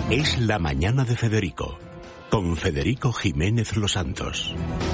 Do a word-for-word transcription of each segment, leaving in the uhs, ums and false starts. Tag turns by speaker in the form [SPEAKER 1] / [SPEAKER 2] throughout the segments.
[SPEAKER 1] Es la mañana de Federico, con Federico Jiménez Los Santos.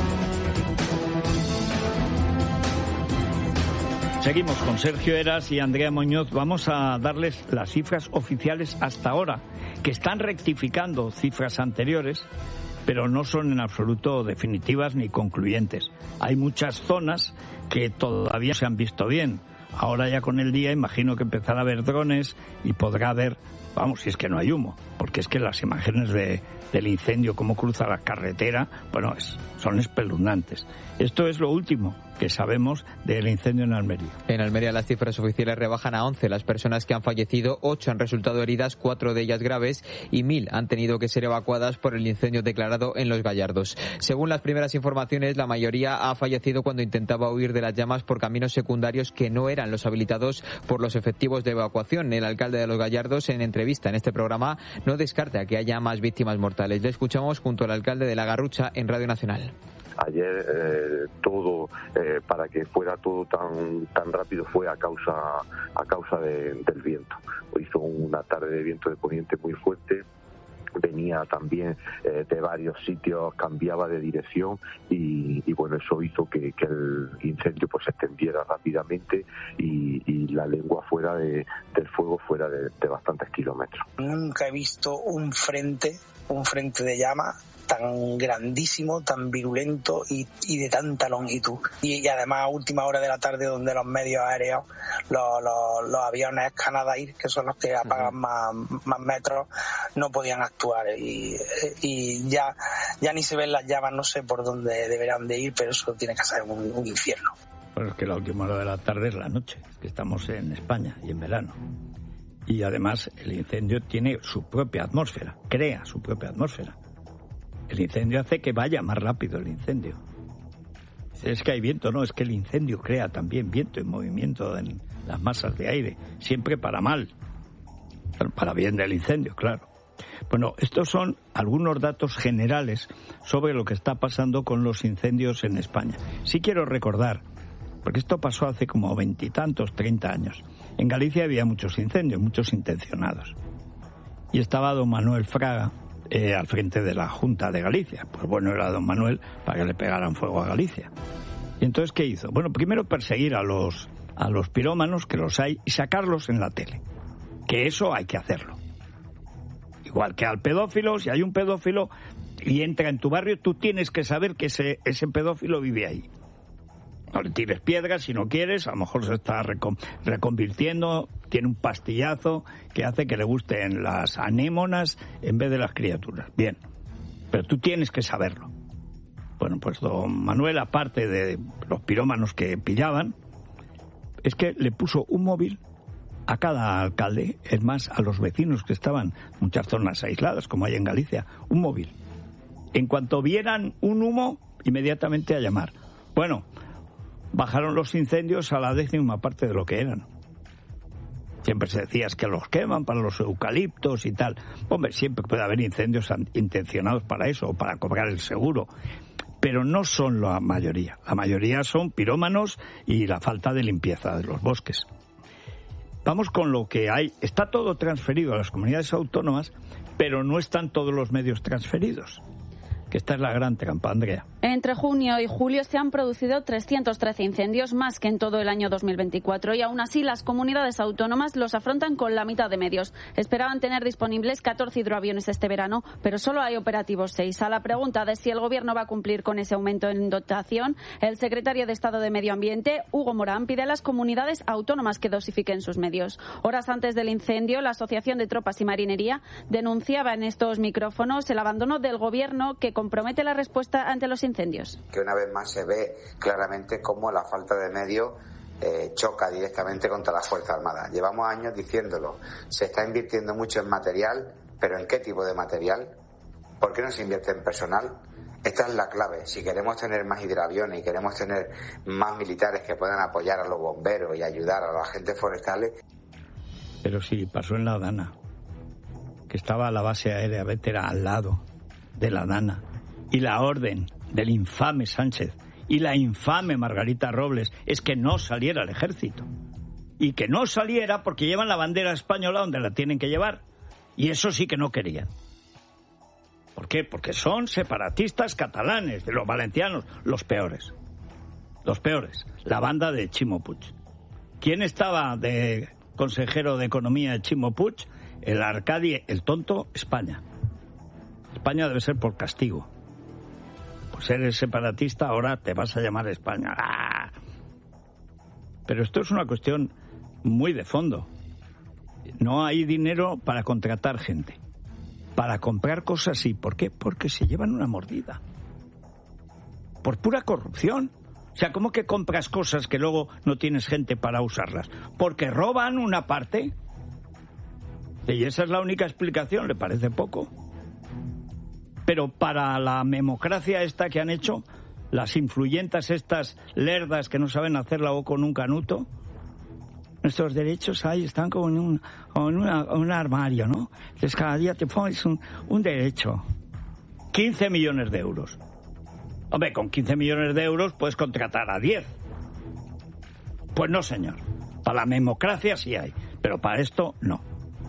[SPEAKER 2] Seguimos con Sergio Heras y Andrea Muñoz. Vamos a darles las cifras oficiales hasta ahora, que están rectificando cifras anteriores, pero no son en absoluto definitivas ni concluyentes. Hay muchas zonas que todavía se han visto bien. Ahora ya con el día imagino que empezará a haber drones y podrá haber, vamos, si es que no hay humo, porque es que las imágenes de, del incendio, cómo cruza la carretera, bueno, es, son espeluznantes. Esto es lo último que sabemos del incendio en Almería.
[SPEAKER 3] En Almería las cifras oficiales rebajan a once las personas que han fallecido, ocho han resultado heridas, cuatro de ellas graves y mil han tenido que ser evacuadas por el incendio declarado en Los Gallardos. Según las primeras informaciones, la mayoría ha fallecido cuando intentaba huir de las llamas por caminos secundarios que no eran los habilitados por los efectivos de evacuación. El alcalde de Los Gallardos, en entrevista en este programa, no descarta que haya más víctimas mortales. Le escuchamos junto al alcalde de La Garrucha en Radio Nacional.
[SPEAKER 4] Ayer eh, todo, eh, para que fuera todo tan tan rápido, fue a causa a causa de, del viento. Hizo una tarde de viento de poniente muy fuerte, venía también eh, de varios sitios, cambiaba de dirección y, y bueno, eso hizo que, que el incendio pues se extendiera rápidamente y, y la lengua fuera de, del fuego fuera de, de bastantes kilómetros.
[SPEAKER 5] Nunca he visto un frente, un frente de llama tan grandísimo, tan virulento y, y de tanta longitud. Y, y además a última hora de la tarde, donde los medios aéreos, los, los, los aviones Canadair, que son los que apagan más, más metros, no podían actuar. Y, y ya, ya ni se ven las llamas, no sé por dónde deberán de ir, pero eso tiene que ser un, un infierno.
[SPEAKER 2] Bueno, es que la última hora de la tarde es la noche, que estamos en España y en verano. Y además el incendio tiene su propia atmósfera, crea su propia atmósfera. El incendio hace que vaya más rápido el incendio. Es que hay viento, no, es que el incendio crea también viento y movimiento en las masas de aire, siempre para mal, para bien del incendio, claro. Bueno, estos son algunos datos generales sobre lo que está pasando con los incendios en España. Sí quiero recordar, porque esto pasó hace como veintitantos, treinta años. En Galicia había muchos incendios, muchos intencionados. Y estaba don Manuel Fraga, Eh, al frente de la Junta de Galicia. Pues bueno, era don Manuel para que le pegaran fuego a Galicia. ¿Y entonces qué hizo? Bueno, primero perseguir a los, a los pirómanos, que los hay, y sacarlos en la tele. Que eso hay que hacerlo. Igual que al pedófilo, si hay un pedófilo y entra en tu barrio, tú tienes que saber que ese, ese pedófilo vive ahí. No le tires piedras si no quieres, a lo mejor se está recon, reconvirtiendo, tiene un pastillazo que hace que le gusten las anémonas en vez de las criaturas. Bien, pero tú tienes que saberlo. Bueno, pues don Manuel, aparte de los pirómanos que pillaban, es que le puso un móvil a cada alcalde, es más, a los vecinos que estaban en muchas zonas aisladas, como hay en Galicia, un móvil. En cuanto vieran un humo, inmediatamente a llamar. Bueno, bajaron los incendios a la décima parte de lo que eran. Siempre se decía es que los queman para los eucaliptos y tal. Hombre, siempre puede haber incendios intencionados para eso, o para cobrar el seguro. Pero no son la mayoría. La mayoría son pirómanos y la falta de limpieza de los bosques. Vamos con lo que hay. Está todo transferido a las comunidades autónomas, pero no están todos los medios transferidos. Que esta es la gran trampa, Andrea.
[SPEAKER 6] Entre junio y julio se han producido trescientos trece incendios, más que en todo el año dos mil veinticuatro, y aún así las comunidades autónomas los afrontan con la mitad de medios. Esperaban tener disponibles catorce hidroaviones este verano, pero solo hay operativos seis. A la pregunta de si el Gobierno va a cumplir con ese aumento en dotación, el secretario de Estado de Medio Ambiente, Hugo Morán, pide a las comunidades autónomas que dosifiquen sus medios. Horas antes del incendio, la Asociación de Tropas y Marinería denunciaba en estos micrófonos el abandono del Gobierno, que compromete la respuesta ante los incendios.
[SPEAKER 7] Que una vez más se ve claramente cómo la falta de medios eh, choca directamente contra las Fuerzas Armadas. Llevamos años diciéndolo, se está invirtiendo mucho en material, pero ¿en qué tipo de material? ¿Por qué no se invierte en personal? Esta es la clave. Si queremos tener más hidroaviones y queremos tener más militares que puedan apoyar a los bomberos y ayudar a los agentes forestales.
[SPEAKER 2] Pero sí, pasó en la Dana, que estaba la base aérea Vétera al lado de la Dana. Y la orden del infame Sánchez y la infame Margarita Robles es que no saliera el ejército. Y que no saliera porque llevan la bandera española donde la tienen que llevar. Y eso sí que no querían. ¿Por qué? Porque son separatistas catalanes, de los valencianos, los peores. Los peores. La banda de Chimo Puig. ¿Quién estaba de consejero de Economía de Chimo Puig? El Arcadi, el tonto, España. España debe ser por castigo. Por ser separatista ahora te vas a llamar España. ¡Ah! Pero esto es una cuestión muy de fondo. No hay dinero para contratar gente. Para comprar cosas sí. ¿Por qué? Porque se llevan una mordida. Por pura corrupción. O sea, ¿cómo que compras cosas que luego no tienes gente para usarlas? Porque roban una parte. Y esa es la única explicación, ¿le parece poco? Pero para la memocracia esta que han hecho, las influyentas estas lerdas que no saben hacerla o con un canuto, nuestros derechos ahí están como en un, como en una, un armario, ¿no? Entonces cada día te pones un, un derecho. quince millones de euros. Hombre, con quince millones de euros puedes contratar a diez. Pues no, señor. Para la democracia sí hay, pero para esto no.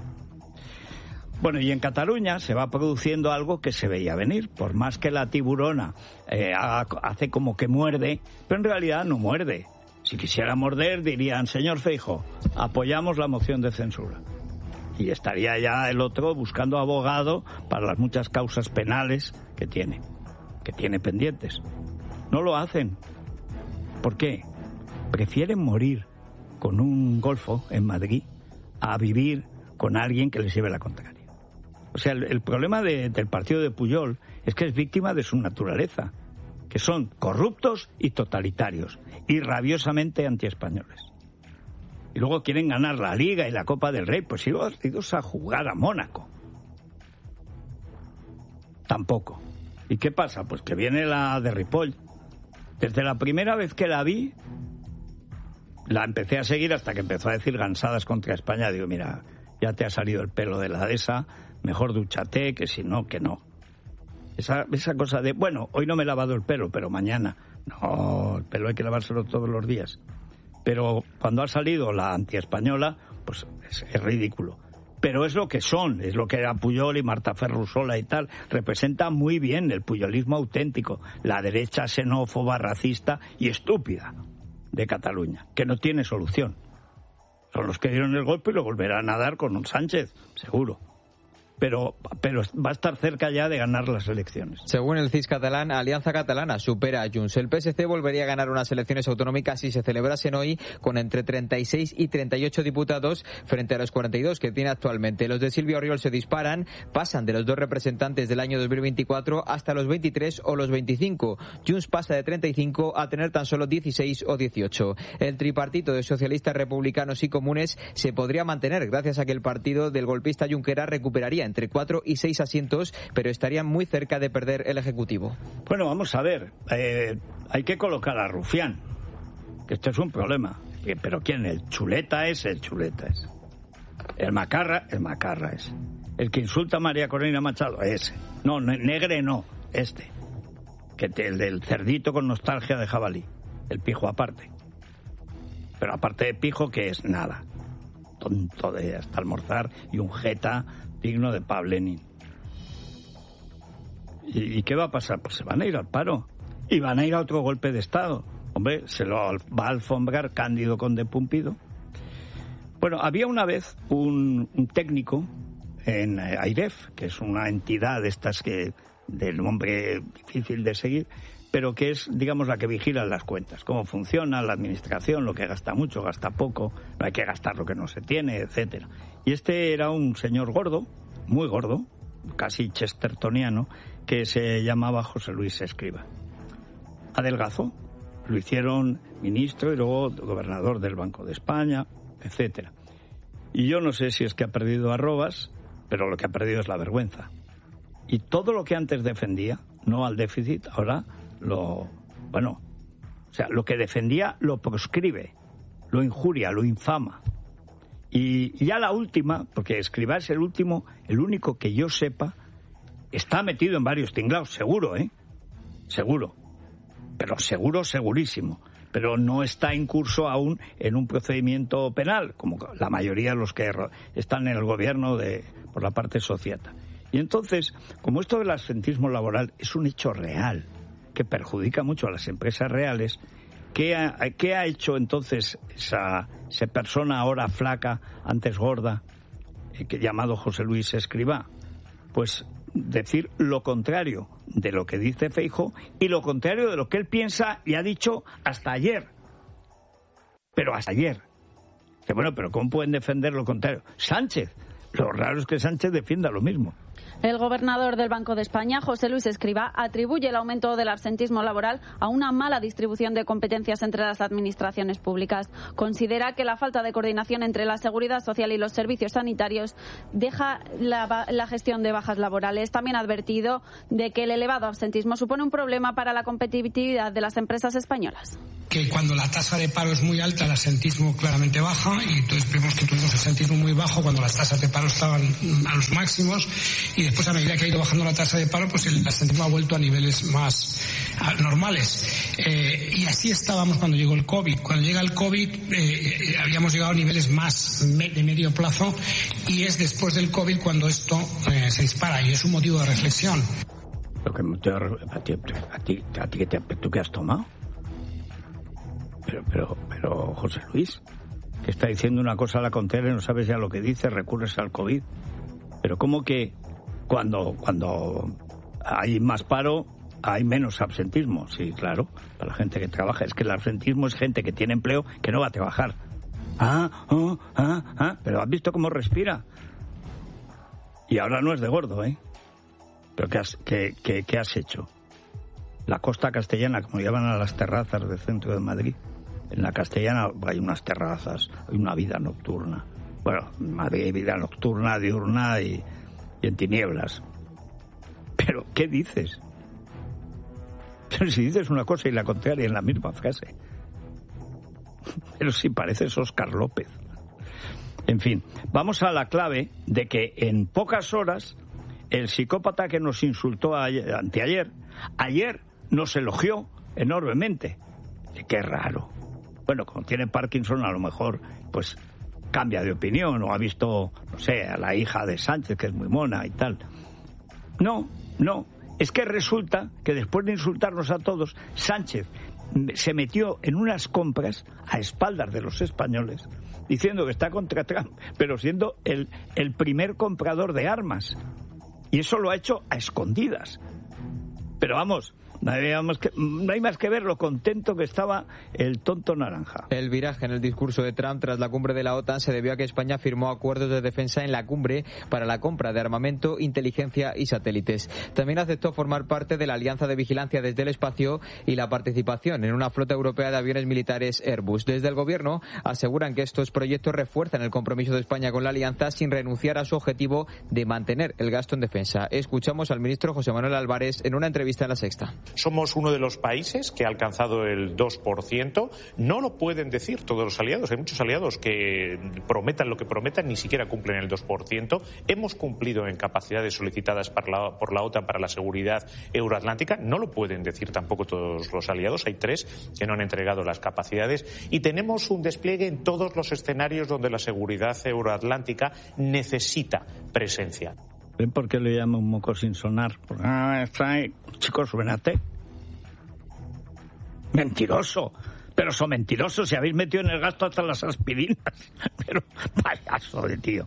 [SPEAKER 2] Bueno, y en Cataluña se va produciendo algo que se veía venir. Por más que la tiburona eh, hace como que muerde, pero en realidad no muerde. Si quisiera morder, dirían, señor Feijóo, apoyamos la moción de censura. Y estaría ya el otro buscando abogado para las muchas causas penales que tiene. que tiene pendientes. No lo hacen. ¿Por qué? Prefieren morir con un golfo en Madrid a vivir con alguien que les lleve la contraria. O sea, el, el problema de, del partido de Pujol es que es víctima de su naturaleza, que son corruptos y totalitarios y rabiosamente antiespañoles. Y luego quieren ganar la Liga y la Copa del Rey, pues idos a jugar a Mónaco. Tampoco. ¿Y qué pasa? Pues que viene la de Ripoll. Desde la primera vez que la vi, la empecé a seguir hasta que empezó a decir gansadas contra España. Digo, mira, ya te ha salido el pelo de la dehesa, mejor dúchate, que si no, que no. Esa, esa cosa de, bueno, hoy no me he lavado el pelo, pero mañana. No, el pelo hay que lavárselo todos los días. Pero cuando ha salido la antiespañola, pues es, es ridículo. Pero es lo que son, es lo que era Pujol y Marta Ferrusola y tal. Representa muy bien el pujolismo auténtico, la derecha xenófoba, racista y estúpida de Cataluña, que no tiene solución. Son los que dieron el golpe y lo volverán a dar con un Sánchez, seguro. Pero, pero va a estar cerca ya de ganar las elecciones.
[SPEAKER 3] Según el C I S catalán, Alianza Catalana supera a Junts. El P S C volvería a ganar unas elecciones autonómicas si se celebrasen hoy, con entre treinta y seis y treinta y ocho diputados frente a los cuarenta y dos que tiene actualmente. Los de Silvia Oriol se disparan, pasan de los dos representantes del año dos mil veinticuatro hasta los veintitrés o los veinticinco. Junts pasa de treinta y cinco a tener tan solo dieciséis o dieciocho. El tripartito de socialistas, republicanos y comunes se podría mantener gracias a que el partido del golpista Junqueras recuperaría entre cuatro y seis asientos, pero estarían muy cerca de perder el Ejecutivo.
[SPEAKER 2] Bueno, vamos a ver. Eh, hay que colocar a Rufián, que esto es un problema. Pero ¿quién? El chuleta es, el chuleta es. El macarra, el macarra es. El que insulta a María Corina Machado, ese. No, negre no, este. Que te, el del cerdito con nostalgia de jabalí. El pijo aparte. Pero aparte de pijo, que es nada. Tonto de hasta almorzar y un jeta digno de Pablo Lenin. ¿Y, ¿Y qué va a pasar? Pues se van a ir al paro. Y van a ir a otro golpe de Estado. Hombre, se lo va a alfombrar Cándido Conde Pumpido. Bueno, había una vez un, un técnico en AIREF, que es una entidad de estas que del nombre difícil de seguir, pero que es, digamos, la que vigila las cuentas, cómo funciona la administración, lo que gasta mucho, gasta poco, no hay que gastar lo que no se tiene, etcétera. Y este era un señor gordo, muy gordo, casi chestertoniano, que se llamaba José Luis Escrivá. Adelgazó, lo hicieron ministro y luego gobernador del Banco de España, etcétera. Y yo no sé si es que ha perdido arrobas, pero lo que ha perdido es la vergüenza. Y todo lo que antes defendía, no al déficit, ahora lo, bueno, o sea, lo que defendía lo proscribe, lo injuria, lo infama. Y ya la última, porque Escrivá es el último, el único que yo sepa, está metido en varios tinglaos, seguro, ¿eh? Seguro. Pero seguro, segurísimo. Pero no está en curso aún en un procedimiento penal, como la mayoría de los que están en el gobierno de, por por la parte sociata. Y entonces, como esto del absentismo laboral es un hecho real, que perjudica mucho a las empresas reales, ¿qué ha, qué ha hecho entonces esa, esa persona ahora flaca, antes gorda, eh, que llamado José Luis Escrivá? Pues decir lo contrario de lo que dice Feijóo y lo contrario de lo que él piensa y ha dicho hasta ayer. Pero hasta ayer. Que bueno, pero ¿cómo pueden defender lo contrario? Sánchez. Lo raro es que Sánchez defienda lo mismo.
[SPEAKER 6] El gobernador del Banco de España, José Luis Escrivá, atribuye el aumento del absentismo laboral a una mala distribución de competencias entre las administraciones públicas. Considera que la falta de coordinación entre la seguridad social y los servicios sanitarios deja la, la gestión de bajas laborales. También ha advertido de que el elevado absentismo supone un problema para la competitividad de las empresas españolas.
[SPEAKER 8] Que cuando la tasa de paro es muy alta, el absentismo claramente baja, y entonces vemos que tuvimos absentismo muy bajo cuando las tasas de paro estaban a los máximos, y después a medida que ha ido bajando la tasa de paro, pues el absentismo ha vuelto a niveles más normales. Eh, y así estábamos cuando llegó el COVID. Cuando llega el COVID eh, habíamos llegado a niveles más me, de medio plazo, y es después del COVID cuando esto eh, se dispara, y es un motivo de reflexión.
[SPEAKER 2] Lo que te, a ti, a ti, a ti te, ¿tú qué has tomado? Pero, pero, pero, José Luis, que está diciendo una cosa a la contraria, no sabes ya lo que dice, recurres al COVID. Pero ¿cómo que cuando, cuando hay más paro hay menos absentismo? Sí, claro, para la gente que trabaja. Es que el absentismo es gente que tiene empleo que no va a trabajar. Ah, oh, ah, ah, pero ¿has visto cómo respira? Y ahora no es de gordo, ¿eh? ¿Pero qué has, qué, qué, qué has hecho? La costa castellana, como llaman a las terrazas del centro de Madrid. En la Castellana hay unas terrazas, hay una vida nocturna. Bueno, en Madrid hay vida nocturna, diurna y, y en tinieblas. Pero, ¿qué dices? Pero si dices una cosa y la contraria en la misma frase. Pero si pareces Óscar López. En fin, vamos a la clave de que en pocas horas el psicópata que nos insultó ayer, anteayer, ayer nos elogió enormemente. Qué raro. Bueno, como tiene Parkinson, a lo mejor pues cambia de opinión o ha visto, no sé, a la hija de Sánchez, que es muy mona y tal. No, no. Es que resulta que después de insultarnos a todos, Sánchez se metió en unas compras a espaldas de los españoles, diciendo que está contra Trump, pero siendo el, el primer comprador de armas. Y eso lo ha hecho a escondidas. Pero vamos... No hay, que, no hay más que ver lo contento que estaba el tonto naranja.
[SPEAKER 3] El viraje en el discurso de Trump tras la cumbre de la OTAN se debió a que España firmó acuerdos de defensa en la cumbre para la compra de armamento, inteligencia y satélites. También aceptó formar parte de la Alianza de Vigilancia desde el Espacio y la participación en una flota europea de aviones militares Airbus. Desde el Gobierno aseguran que estos proyectos refuerzan el compromiso de España con la Alianza sin renunciar a su objetivo de mantener el gasto en defensa. Escuchamos al ministro José Manuel Álvarez en una entrevista en La Sexta.
[SPEAKER 9] Somos uno de los países que ha alcanzado el dos por ciento. No lo pueden decir todos los aliados. Hay muchos aliados que prometan lo que prometan, ni siquiera cumplen el dos por ciento. Hemos cumplido en capacidades solicitadas por la, por la OTAN para la seguridad euroatlántica. No lo pueden decir tampoco todos los aliados. Hay tres que no han entregado las capacidades. Y tenemos un despliegue en todos los escenarios donde la seguridad euroatlántica necesita presencia.
[SPEAKER 2] ¿Ven por qué le llamo un moco sin sonar? Porque, ah, está ahí. Chicos, suénate. Mentiroso. Pero son mentirosos. Si habéis metido en el gasto hasta las aspirinas. Pero payaso de tío.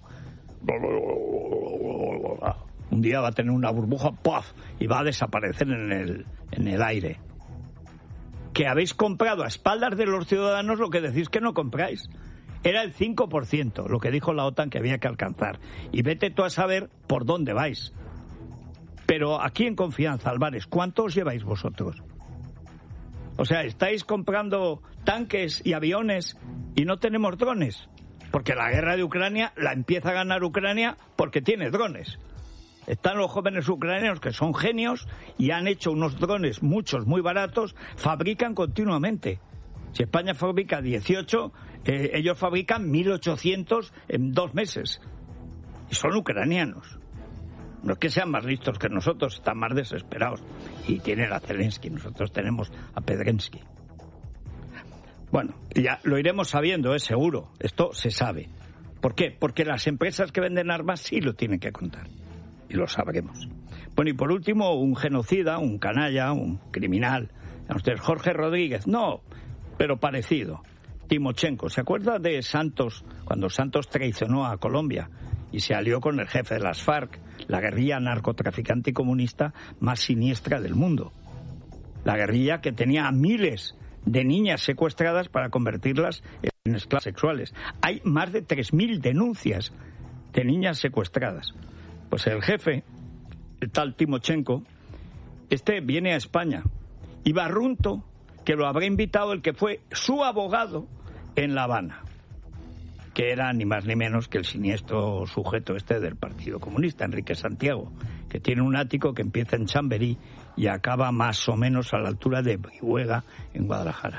[SPEAKER 2] Un día va a tener una burbuja, ¡puff! Y va a desaparecer en el, en el aire. Que habéis comprado a espaldas de los ciudadanos lo que decís que no compráis. Era el cinco por ciento, lo que dijo la OTAN que había que alcanzar. Y vete tú a saber por dónde vais. Pero aquí en confianza, Álvarez, ¿cuánto os lleváis vosotros? O sea, ¿estáis comprando tanques y aviones y no tenemos drones? Porque la guerra de Ucrania la empieza a ganar Ucrania porque tiene drones. Están los jóvenes ucranianos que son genios y han hecho unos drones, muchos, muy baratos, fabrican continuamente. Si España fabrica dieciocho, eh, ellos fabrican mil ochocientos en dos meses. Y son ucranianos. No es que sean más listos que nosotros, están más desesperados. Y tienen a Zelensky, nosotros tenemos a Pedrensky. Bueno, ya lo iremos sabiendo, es seguro. Esto se sabe. ¿Por qué? Porque las empresas que venden armas sí lo tienen que contar. Y lo sabremos. Bueno, y por último, un genocida, un canalla, un criminal. Usted, Jorge Rodríguez, no, pero parecido. Timochenko, ¿se acuerda de Santos, cuando Santos traicionó a Colombia y se alió con el jefe de las FARC, la guerrilla narcotraficante y comunista más siniestra del mundo? La guerrilla que tenía a miles de niñas secuestradas para convertirlas en esclavas sexuales. Hay más de tres mil denuncias de niñas secuestradas. Pues el jefe, el tal Timochenko, este viene a España y Barrunto, que lo habrá invitado el que fue su abogado en La Habana, que era ni más ni menos que el siniestro sujeto este del Partido Comunista, Enrique Santiago, que tiene un ático que empieza en Chamberí y acaba más o menos a la altura de Brihuega, en Guadalajara.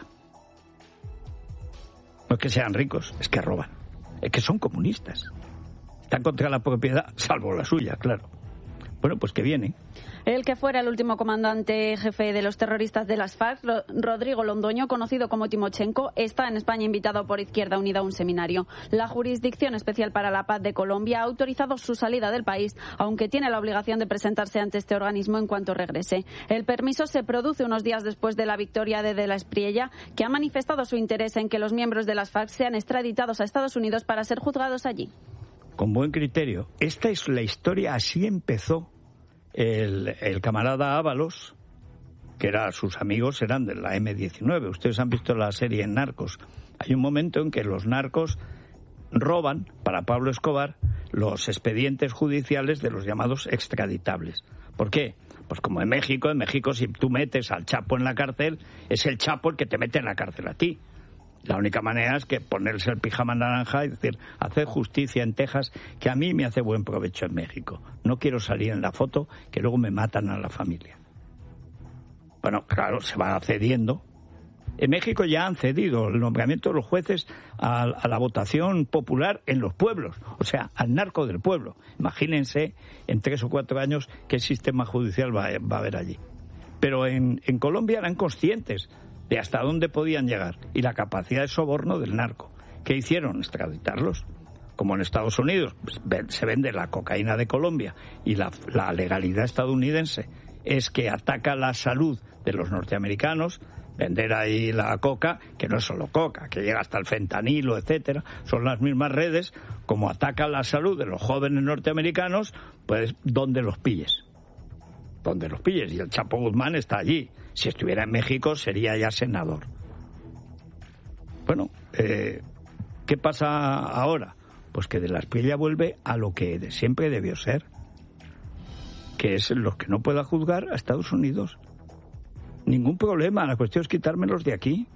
[SPEAKER 2] No es que sean ricos, es que roban, es que son comunistas. Están contra la propiedad, salvo la suya, claro. Bueno, pues que viene.
[SPEAKER 6] El que fuera el último comandante jefe de los terroristas de las FARC, Rodrigo Londoño, conocido como Timochenko, está en España invitado por Izquierda Unida a un seminario. La Jurisdicción Especial para la Paz de Colombia ha autorizado su salida del país, aunque tiene la obligación de presentarse ante este organismo en cuanto regrese. El permiso se produce unos días después de la victoria de De la Espriella, que ha manifestado su interés en que los miembros de las FARC sean extraditados a Estados Unidos para ser juzgados allí.
[SPEAKER 2] Con buen criterio. Esta es la historia, así empezó el, el camarada Ábalos, que era, sus amigos eran de la eme diecinueve. Ustedes han visto la serie en Narcos. Hay un momento en que los narcos roban, para Pablo Escobar, los expedientes judiciales de los llamados extraditables. ¿Por qué? Pues como en México, en México si tú metes al Chapo en la cárcel, es el Chapo el que te mete en la cárcel a ti. La única manera es que ponerse el pijama naranja y decir, hacer justicia en Texas, que a mí me hace buen provecho en México. No quiero salir en la foto, que luego me matan a la familia. Bueno, claro, se van cediendo. En México ya han cedido el nombramiento de los jueces a, a la votación popular en los pueblos, o sea, al narco del pueblo. Imagínense en tres o cuatro años qué sistema judicial va, va a haber allí. Pero en, en Colombia eran conscientes de hasta dónde podían llegar y la capacidad de soborno del narco. ¿Qué hicieron? Extraditarlos. Como en Estados Unidos pues, se vende la cocaína de Colombia y la, la legalidad estadounidense es que ataca la salud de los norteamericanos, vender ahí la coca, que no es solo coca, que llega hasta el fentanilo, etcétera, son las mismas redes, como ataca la salud de los jóvenes norteamericanos, pues donde los pilles. Donde los pilles. Y el Chapo Guzmán está allí. Si estuviera en México sería ya senador. Bueno, eh, ¿qué pasa ahora? Pues que De la Espriella vuelve a lo que de siempre debió ser, que es los que no pueda juzgar a Estados Unidos. Ningún problema, la cuestión es quitármelos de aquí.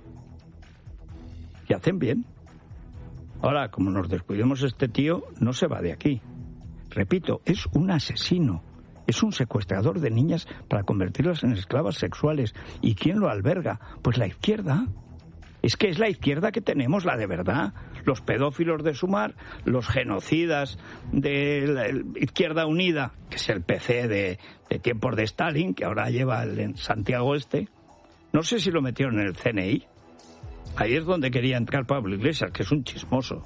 [SPEAKER 2] Y hacen bien. Ahora, como nos descuidemos, este tío no se va de aquí. Repito, es un asesino. Es un secuestrador de niñas para convertirlas en esclavas sexuales. ¿Y quién lo alberga? Pues la izquierda. Es que es la izquierda que tenemos, la de verdad. Los pedófilos de Sumar, los genocidas de la Izquierda Unida, que es el P C de, de tiempos de Stalin, que ahora lleva el en Santiago Este. No sé si lo metieron en el C N I. Ahí es donde quería entrar Pablo Iglesias, que es un chismoso.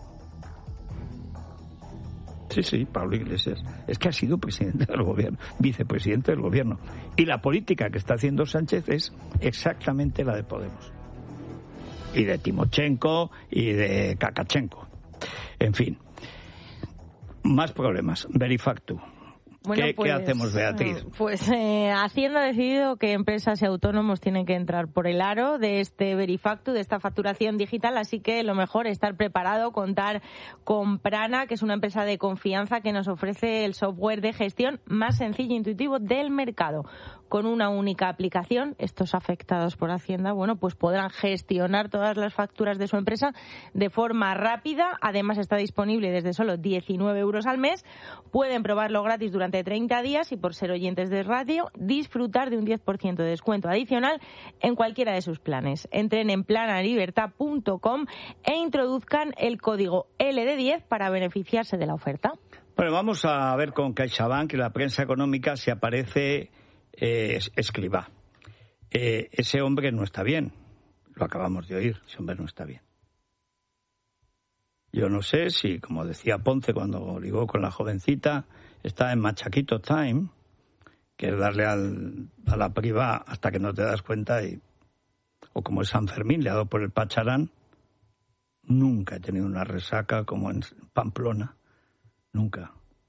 [SPEAKER 2] Sí, sí, Pablo Iglesias. Es que ha sido presidente del gobierno, vicepresidente del gobierno. Y la política que está haciendo Sánchez es exactamente la de Podemos. Y de Timochenko y de Kakachenko. En fin. Más problemas. Verifactu.
[SPEAKER 10] Bueno,
[SPEAKER 2] ¿Qué,
[SPEAKER 10] pues,
[SPEAKER 2] ¿Qué hacemos, Beatriz?
[SPEAKER 10] Pues eh, Hacienda ha decidido que empresas y autónomos tienen que entrar por el aro de este Verifactu, de esta facturación digital, así que lo mejor es estar preparado, contar con Prana, que es una empresa de confianza que nos ofrece el software de gestión más sencillo e intuitivo del mercado. Con una única aplicación, estos afectados por Hacienda, bueno, pues podrán gestionar todas las facturas de su empresa de forma rápida. Además, está disponible desde solo diecinueve euros al mes. Pueden probarlo gratis durante treinta días y, por ser oyentes de radio, disfrutar de un diez por ciento de descuento adicional en cualquiera de sus planes. Entren en planalibertad punto com e introduzcan el código L D diez para beneficiarse de la oferta.
[SPEAKER 2] Bueno, vamos a ver con CaixaBank y la prensa económica si aparece eh, Escrivá. Eh, ese hombre no está bien. Lo acabamos de oír. Ese hombre no está bien. Yo no sé si, como decía Ponce cuando ligó con la jovencita, está en Machaquito Time, que es darle al, a la priva hasta que no te das cuenta, y, o como el San Fermín, le ha dado por el Pacharán. Nunca he tenido una resaca como en Pamplona, nunca.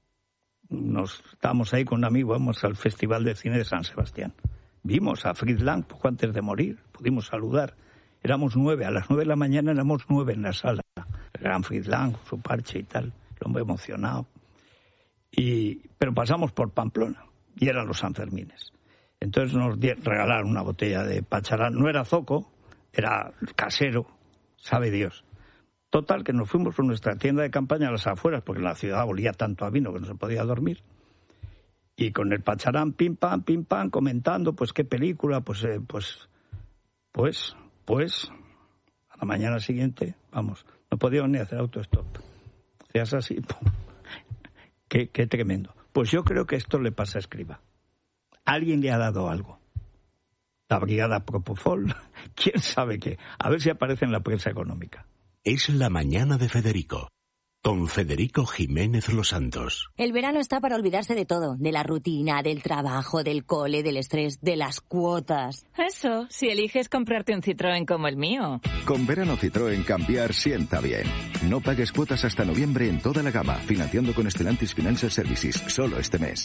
[SPEAKER 2] Nos estábamos ahí con un amigo, vamos al Festival de Cine de San Sebastián. Vimos a Fritz Lang poco antes de morir, pudimos saludar. Éramos nueve, a las nueve de la mañana éramos nueve en la sala. El gran Fritz Lang, su parche y tal, el hombre emocionado. Y, pero pasamos por Pamplona, y eran los Sanfermines. Entonces nos di- regalaron una botella de Pacharán. No era zoco, era casero, sabe Dios. Total, que nos fuimos con nuestra tienda de campaña a las afueras, porque la ciudad olía tanto a vino que no se podía dormir. Y con el Pacharán, pim, pam, pim, pam, comentando, pues, qué película, pues, eh, pues, pues, pues, a la mañana siguiente, vamos, no podíamos ni hacer autostop. Hacías así, pum. Qué, qué tremendo. Pues yo creo que esto le pasa a Escrivá. Alguien le ha dado algo. La brigada Propofol, quién sabe qué. A ver si aparece en la prensa económica.
[SPEAKER 1] Es la mañana de Federico, con Federico Jiménez Los Santos.
[SPEAKER 11] El verano está para olvidarse de todo, de la rutina, del trabajo, del cole, del estrés, de las cuotas.
[SPEAKER 12] Eso, si eliges comprarte un Citroën como el mío.
[SPEAKER 13] Con verano Citroën cambiar sienta bien. No pagues cuotas hasta noviembre en toda la gama, financiando con Stellantis Financial Services, solo este mes.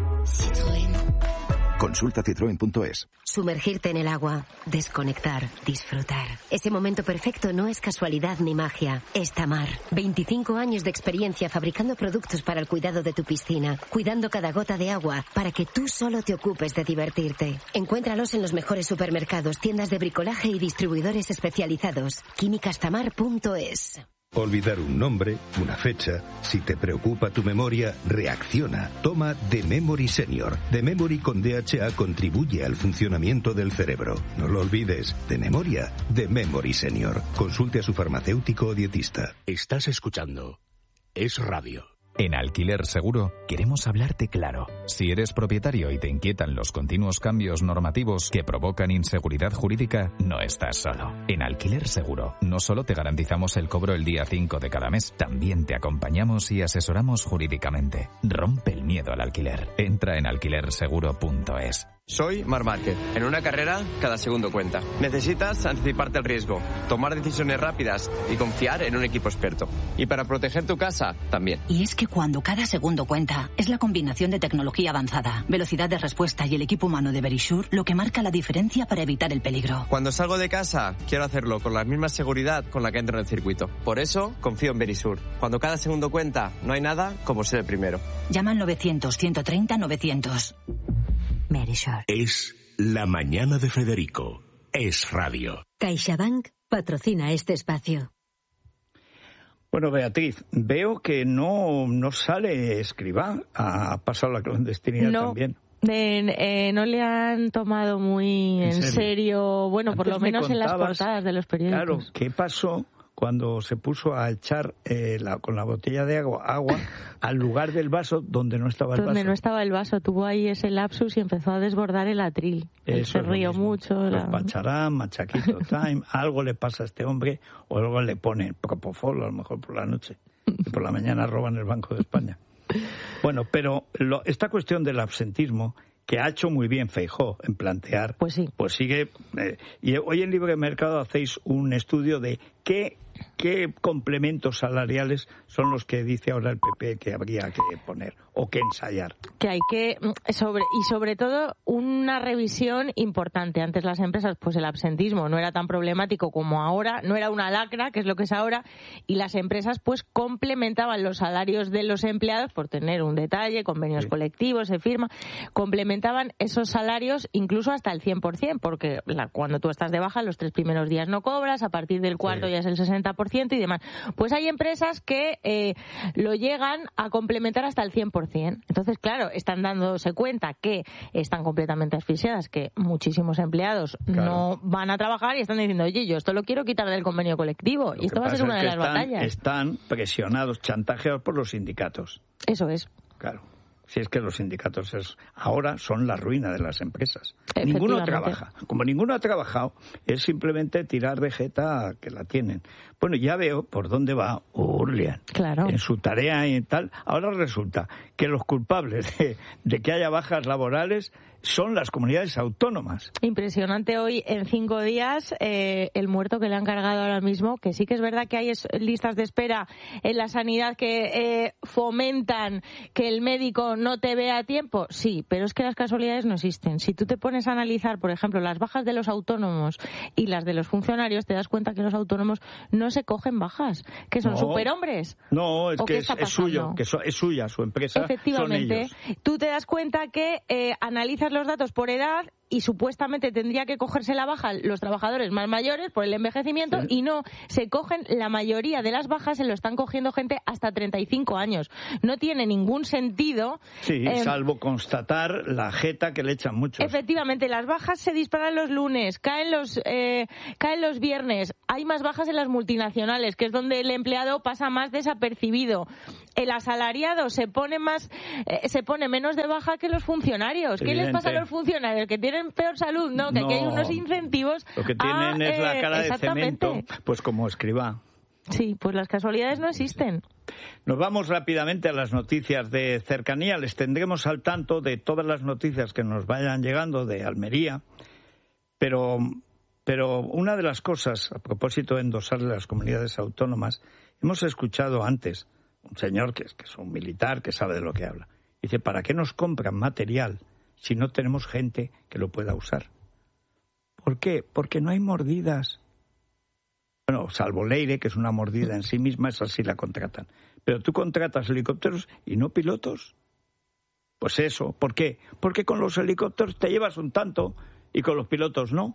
[SPEAKER 11] Citroën.
[SPEAKER 13] Consulta citroen punto es.
[SPEAKER 14] Sumergirte en el agua, desconectar, disfrutar. Ese momento perfecto no es casualidad ni magia, es Tamar. veinticinco años de experiencia fabricando productos para el cuidado de tu piscina, cuidando cada gota de agua para que tú solo te ocupes de divertirte. Encuéntralos en los mejores supermercados, tiendas de bricolaje y distribuidores especializados. químicas tamar punto es.
[SPEAKER 15] Olvidar un nombre, una fecha. Si te preocupa tu memoria, reacciona. Toma The Memory Senior. The Memory con D H A contribuye al funcionamiento del cerebro. No lo olvides. De memoria, The Memory Senior. Consulte a su farmacéutico o dietista.
[SPEAKER 1] Estás escuchando Es Radio.
[SPEAKER 16] En Alquiler Seguro queremos hablarte claro. Si eres propietario y te inquietan los continuos cambios normativos que provocan inseguridad jurídica, no estás solo. En Alquiler Seguro no solo te garantizamos el cobro el día cinco de cada mes, también te acompañamos y asesoramos jurídicamente. Rompe el miedo al alquiler. Entra en alquiler seguro punto es.
[SPEAKER 17] Soy Marc Márquez. En una carrera, cada segundo cuenta. Necesitas anticiparte al riesgo, tomar decisiones rápidas y confiar en un equipo experto. Y para proteger tu casa, también.
[SPEAKER 18] Y es que cuando cada segundo cuenta, es la combinación de tecnología avanzada, velocidad de respuesta y el equipo humano de Verisure lo que marca la diferencia para evitar el peligro.
[SPEAKER 17] Cuando salgo de casa, quiero hacerlo con la misma seguridad con la que entro en el circuito. Por eso, confío en Verisure. Cuando cada segundo cuenta, no hay nada como ser el primero.
[SPEAKER 18] Llama al novecientos, ciento treinta, novecientos. Verisure.
[SPEAKER 1] Es la mañana de Federico. Es Radio.
[SPEAKER 14] CaixaBank patrocina este espacio.
[SPEAKER 2] Bueno, Beatriz, veo que no, no sale Escrivá. Ha pasado la clandestinidad
[SPEAKER 10] no.
[SPEAKER 2] también.
[SPEAKER 10] Eh, eh, no le han tomado muy en, en serio? serio, bueno, Antes por lo menos en las portadas de los periódicos.
[SPEAKER 2] Claro, ¿qué pasó cuando se puso a echar eh, la, con la botella de agua, agua al lugar del vaso donde no estaba el
[SPEAKER 10] donde
[SPEAKER 2] vaso?
[SPEAKER 10] Donde no estaba el vaso, tuvo ahí ese lapsus y empezó a desbordar el atril. Él se rió mucho.
[SPEAKER 2] Los
[SPEAKER 10] la...
[SPEAKER 2] Pacharán, Machaquito Time, algo le pasa a este hombre o algo le pone Propofol a lo mejor por la noche y por la mañana roban el Banco de España. Bueno, pero lo, esta cuestión del absentismo que ha hecho muy bien Feijóo en plantear,
[SPEAKER 10] pues sí,
[SPEAKER 2] pues sigue. Eh, y hoy en Libre Mercado hacéis un estudio de qué qué complementos salariales son los que dice ahora el P P que habría que poner o que ensayar.
[SPEAKER 10] Que hay que sobre y sobre todo una revisión importante. Antes las empresas, pues el absentismo no era tan problemático como ahora, no era una lacra, que es lo que es ahora, y las empresas pues complementaban los salarios de los empleados por tener un detalle, convenios sí. colectivos, se firma, complementaban esos salarios incluso hasta el cien por ciento, porque la, cuando tú estás de baja los tres primeros días no cobras, a partir del cuarto sí. ya es el sesenta por ciento y demás. Pues hay empresas que eh, lo llegan a complementar hasta el cien por ciento. Entonces, claro, están dándose cuenta que están completamente asfixiadas, que muchísimos empleados claro. no van a trabajar y están diciendo, oye, yo esto lo quiero quitar del convenio colectivo.
[SPEAKER 2] Lo
[SPEAKER 10] y esto va a ser una de las
[SPEAKER 2] están,
[SPEAKER 10] batallas.
[SPEAKER 2] Están presionados, chantajeados por los sindicatos.
[SPEAKER 10] Eso es.
[SPEAKER 2] Claro. Si es que los sindicatos es, ahora son la ruina de las empresas. Ninguno trabaja. Como ninguno ha trabajado, es simplemente tirar de jeta que la tienen. Bueno, ya veo por dónde va. Ur Hurlian,
[SPEAKER 10] claro.
[SPEAKER 2] en su tarea y tal. Ahora resulta que los culpables de, de que haya bajas laborales son las comunidades autónomas.
[SPEAKER 10] Impresionante hoy, en cinco días, eh, el muerto que le han cargado ahora mismo, que sí que es verdad que hay es, listas de espera en la sanidad que eh, fomentan que el médico no te vea a tiempo. Sí, pero es que las casualidades no existen. Si tú te pones a analizar, por ejemplo, las bajas de los autónomos y las de los funcionarios, te das cuenta que los autónomos no se cogen bajas, que son
[SPEAKER 2] no,
[SPEAKER 10] superhombres.
[SPEAKER 2] No, es que es, es suyo, que so, es suya su empresa.
[SPEAKER 10] Efectivamente.
[SPEAKER 2] Son ellos.
[SPEAKER 10] Tú te das cuenta que eh, analizas los datos por edad y supuestamente tendría que cogerse la baja los trabajadores más mayores por el envejecimiento, sí. Y no, se cogen la mayoría de las bajas, se lo están cogiendo gente hasta treinta y cinco años. No tiene ningún sentido.
[SPEAKER 2] Sí,
[SPEAKER 10] eh,
[SPEAKER 2] salvo constatar la jeta que le echan muchos.
[SPEAKER 10] Efectivamente, las bajas se disparan los lunes, caen los, eh, caen los viernes, hay más bajas en las multinacionales, que es donde el empleado pasa más desapercibido. El asalariado se pone más, eh, se pone menos de baja que los funcionarios. ¿Qué les pasa a los funcionarios? Que tienen peor salud, ¿no? Que
[SPEAKER 2] no,
[SPEAKER 10] aquí hay unos incentivos.
[SPEAKER 2] Lo que tienen
[SPEAKER 10] a,
[SPEAKER 2] es la cara
[SPEAKER 10] eh,
[SPEAKER 2] de cemento, pues como Escrivá.
[SPEAKER 10] Sí, pues las casualidades no existen.
[SPEAKER 2] Nos vamos rápidamente a las noticias de cercanía. Les tendremos al tanto de todas las noticias que nos vayan llegando de Almería. Pero, pero una de las cosas, a propósito de endosarle a las comunidades autónomas, hemos escuchado antes un señor que es, que es un militar que sabe de lo que habla. Dice, ¿para qué nos compran material si no tenemos gente que lo pueda usar? ¿Por qué? Porque no hay mordidas. Bueno, salvo Leire, que es una mordida en sí misma, esa sí la contratan. Pero tú contratas helicópteros y no pilotos. Pues eso, ¿por qué? Porque con los helicópteros te llevas un tanto y con los pilotos no.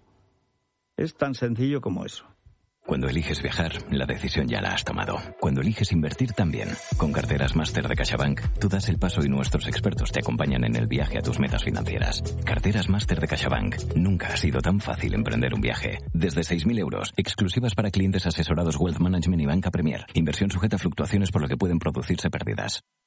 [SPEAKER 2] Es tan sencillo como eso.
[SPEAKER 19] Cuando eliges viajar, la decisión ya la has tomado. Cuando eliges invertir también. Con Carteras Máster de CaixaBank, tú das el paso y nuestros expertos te acompañan en el viaje a tus metas financieras. Carteras Máster de CaixaBank. Nunca ha sido tan fácil emprender un viaje. Desde seis mil euros, exclusivas para clientes asesorados Wealth Management y Banca Premier. Inversión sujeta a fluctuaciones por lo que pueden producirse pérdidas.